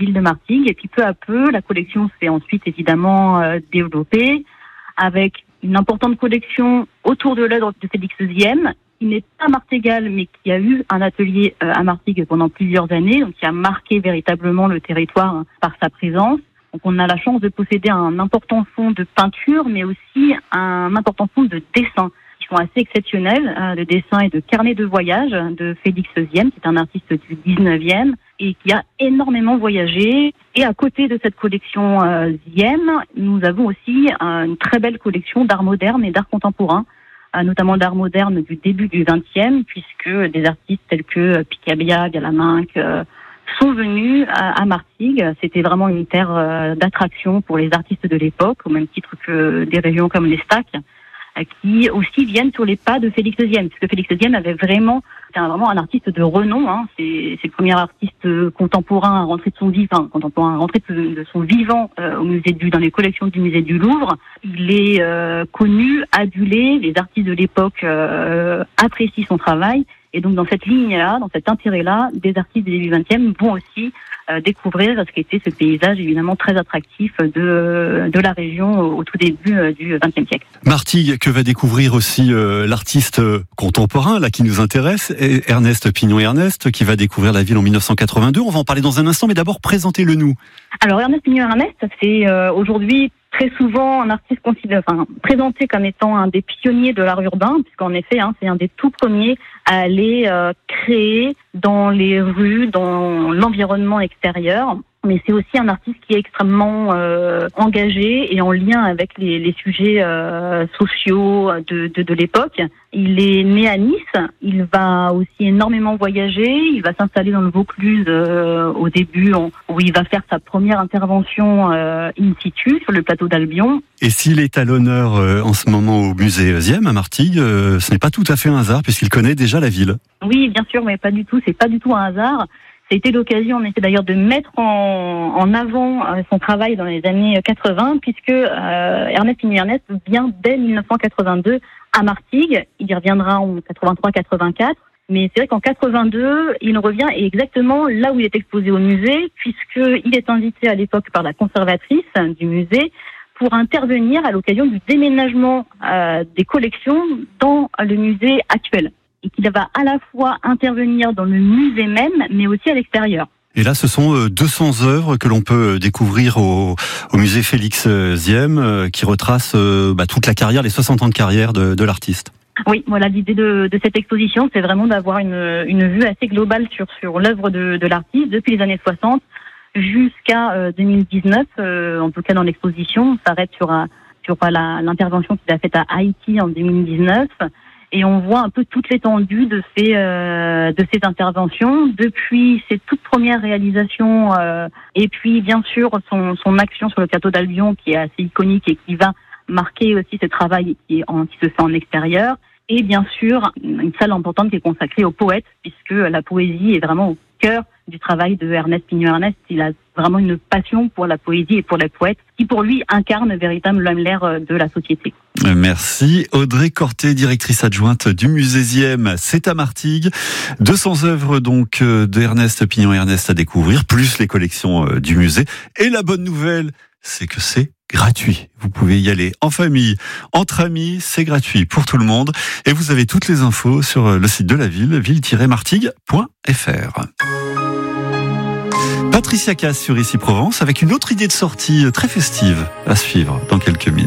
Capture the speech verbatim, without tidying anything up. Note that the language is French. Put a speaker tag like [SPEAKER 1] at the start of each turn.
[SPEAKER 1] ville de Martigues. Et puis peu à peu, la collection s'est ensuite évidemment euh, développée avec une importante collection autour de l'œuvre de Félix Deuxième, qui n'est pas martigal, mais qui a eu un atelier euh, à Martigues pendant plusieurs années, donc qui a marqué véritablement le territoire hein, par sa présence. Donc on a la chance de posséder un important fonds de peinture, mais aussi un important fonds de dessins, qui sont assez exceptionnels, euh, de dessins et de carnets de voyage de Félix Deuxième, qui est un artiste du dix-neuvième, et qui a énormément voyagé. Et à côté de cette collection euh, Diem, nous avons aussi euh, une très belle collection d'art moderne et d'art contemporain, euh, notamment d'art moderne du début du vingtième, puisque des artistes tels que Picabia, Galaminck euh, sont venus à, à Martigues. C'était vraiment une terre euh, d'attraction pour les artistes de l'époque, au même titre que des régions comme l'Estac, euh, qui aussi viennent sur les pas de Félix Deuxième, puisque Félix Deuxième avait vraiment, c'est un, vraiment un artiste de renom. Hein. C'est, c'est le premier artiste contemporain à rentrer de son vivant, enfin, contemporain à rentrer de, de son vivant euh, au musée du, dans les collections du musée du Louvre. Il est euh, connu, adulé. Les artistes de l'époque euh, apprécient son travail. Et donc, dans cette ligne-là, dans cet intérêt-là, des artistes du début vingtième vont aussi euh, découvrir ce qu'était ce paysage évidemment très attractif de, de la région au, au tout début euh, du vingtième siècle.
[SPEAKER 2] Martigues, que va découvrir aussi euh, l'artiste euh, contemporain, là, qui nous intéresse, et Ernest Pignon-Ernest, qui va découvrir la ville en dix-neuf cent quatre-vingt-deux. On va en parler dans un instant, mais d'abord, présentez-le nous.
[SPEAKER 1] Alors, Ernest Pignon-Ernest, c'est euh, aujourd'hui très souvent un artiste considéré, enfin, présenté comme étant un des pionniers de l'art urbain, puisqu'en effet, hein, c'est un des tout premiers à aller euh, créer dans les rues, dans l'environnement extérieur. Mais c'est aussi un artiste qui est extrêmement euh, engagé et en lien avec les, les sujets euh, sociaux de, de, de l'époque. Il est né à Nice, il va aussi énormément voyager, il va s'installer dans le Vaucluse euh, au début, en, où il va faire sa première intervention euh, in situ sur le plateau d'Albion.
[SPEAKER 2] Et s'il est à l'honneur euh, en ce moment au musée Diem à Martigues, euh, ce n'est pas tout à fait un hasard puisqu'il connaît déjà la ville.
[SPEAKER 1] Oui, bien sûr, mais pas du tout, c'est pas du tout un hasard. Ça a été l'occasion, en effet, d'ailleurs, de mettre en, en avant euh, son travail dans les années quatre-vingts, puisque euh, Ernest Pignon-Ernest vient dès dix-neuf cent quatre-vingt-deux à Martigues. Il y reviendra en quatre-vingt-trois quatre-vingt-quatre. Mais c'est vrai qu'en quatre-vingt-deux, il revient exactement là où il est exposé au musée, puisqu'il est invité à l'époque par la conservatrice du musée pour intervenir à l'occasion du déménagement euh, des collections dans le musée actuel. Et qu'il va à la fois intervenir dans le musée même, mais aussi à l'extérieur.
[SPEAKER 2] Et là, ce sont deux cents œuvres que l'on peut découvrir au, au musée Félix Diem, qui retrace bah, toute la carrière, les soixante ans de carrière de, de l'artiste.
[SPEAKER 1] Oui, voilà, l'idée de, de cette exposition, c'est vraiment d'avoir une, une vue assez globale sur, sur l'œuvre de, de l'artiste depuis les années soixante jusqu'à euh, deux mille dix-neuf. Euh, en tout cas, dans l'exposition, on s'arrête sur, sur la, l'intervention qu'il a faite à Haïti en deux mille dix-neuf. Et on voit un peu toute l'étendue de ces euh, de ces interventions depuis ses toutes premières réalisations euh, et puis bien sûr son son action sur le plateau d'Albion qui est assez iconique et qui va marquer aussi ce travail qui est en, qui se fait en extérieur et bien sûr une salle importante qui est consacrée aux poètes puisque la poésie est vraiment au cœur du travail de Ernest Pignon-Ernest. Il a vraiment une passion pour la poésie et pour les poètes qui pour lui incarnent véritablement l'air de la société.
[SPEAKER 2] Merci. Audrey Corté, directrice adjointe du musée Diem, c'est à Martigues. deux cents œuvres donc de Ernest Pignon-Ernest à découvrir, plus les collections du musée. Et la bonne nouvelle, c'est que c'est gratuit. Vous pouvez y aller en famille, entre amis, c'est gratuit pour tout le monde. Et vous avez toutes les infos sur le site de la ville, ville tiret martigues point f r. Patricia Cass sur Ici Provence avec une autre idée de sortie très festive à suivre dans quelques minutes.